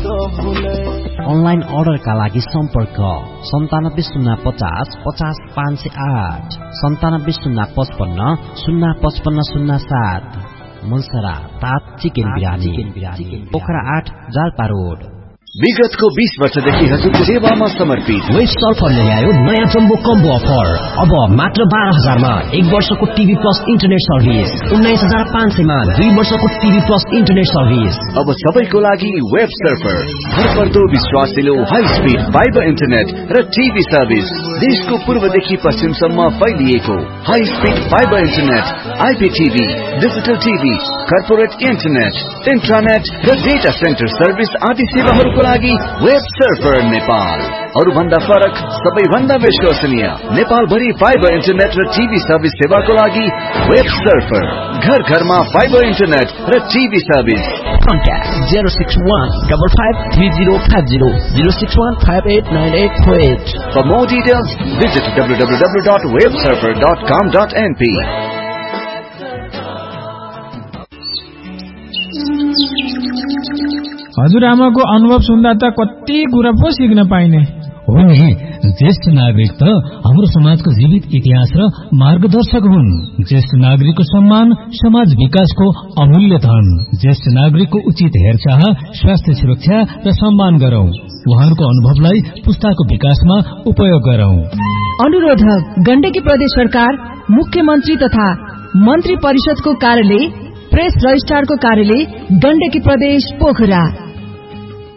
Online अर्डरका लागि सम्पर्क 9705500508 9705505507। मुलसरा तात चिकन बिरानी पोखरा 8 जालपा रोड। विगतको 20 वर्षदेखि हजुरको सेवामा समर्पित वेस्ट सल्फरले ल्यायो नयाँ जम्बो कम्बो अफर। अब मात्र 12,000 मा 1 वर्षको टिभी प्लस इन्टरनेट सर्भिस, 19,500 मा 2 वर्षको टिभी प्लस इन्टरनेट सर्भिस। अब सबैको लागि वेब सर्फर, भरपर्दो विश्वासिलो हाई स्पिड फाइबर इन्टरनेट र टिभी सर्भिस। देशको पूर्वदेखि पश्चिमसम्म फैलिएको high speed fibre internet, आइपीटीभी, digital TV, corporate internet, इन्ट्रानेट र डेटा सेन्टर सर्भिस आदि सेवाहरूको लागि वेब सर्फर नेपाल। अरु भन्दा फरक, सबैभन्दा विश्वसनीय, नेपाल भरि फाइबर इन्टरनेट र टिभी सर्भिस सेवाको लागि वेब सर्फर। घर घरमा फाइबर इन्टरनेट र TV service. Contact 061553050 061589848. For more details, visit www.websurfer.com.np. हजुरआमाको अनुभव सुन्दा त कति कुरा पो सिक्न पाइने हो नि। ज्येष्ठ नागरिक त हाम्रो समाजको जीवित इतिहास र मार्गदर्शक हुन्। ज्येष्ठ नागरिकको सम्मान समाज विकासको अमूल्य धन। ज्येष्ठ नागरिकको उचित हेरचाह, स्वास्थ्य सुरक्षा र सम्मान गरौं। उहाँहरूको अनुभवलाई पुस्ताको विकासमा उपयोग गरौं। अनुरोधक गण्डकी प्रदेश सरकार, मुख्यमन्त्री तथा मन्त्री परिषदको कार्यालय, प्रेस रजिस्ट्रारको कार्यालय, गण्डकी प्रदेश पोखरा।